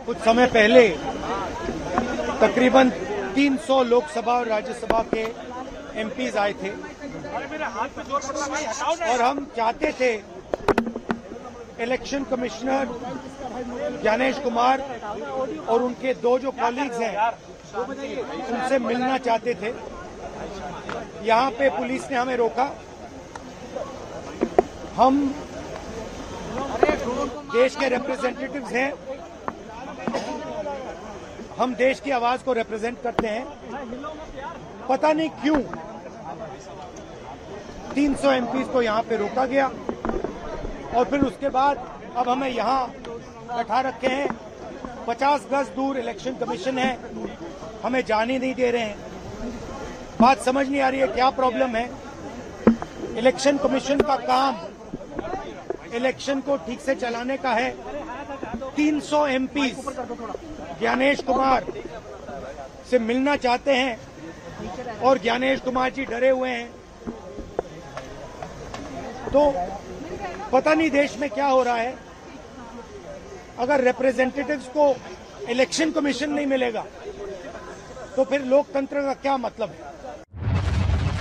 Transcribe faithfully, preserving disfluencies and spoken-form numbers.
कुछ समय पहले तकरीबन तीन सौ लोकसभा और राज्यसभा के एमपीज आए थे और हम चाहते थे इलेक्शन कमिश्नर ज्ञानेश कुमार और उनके दो जो कॉलीग्स हैं उनसे मिलना चाहते थे। यहाँ पे पुलिस ने हमें रोका। हम देश के रिप्रेजेंटेटिव्स हैं, हम देश की आवाज को रिप्रेजेंट करते हैं। पता नहीं क्यों तीन सौ एमपीज को यहाँ पे रोका गया और फिर उसके बाद अब हमें यहाँ बैठा रखे हैं। पचास गज दूर इलेक्शन कमीशन है, हमें जाने नहीं दे रहे हैं। बात समझ नहीं आ रही है क्या प्रॉब्लम है। इलेक्शन कमीशन का काम इलेक्शन को ठीक से चलाने का है। तीन सौ एमपीज ज्ञानेश कुमार से मिलना चाहते हैं और ज्ञानेश कुमार जी डरे हुए हैं। तो पता नहीं देश में क्या हो रहा है। अगर रिप्रेजेंटेटिव्स को इलेक्शन कमीशन नहीं मिलेगा तो फिर लोकतंत्र का क्या मतलब है।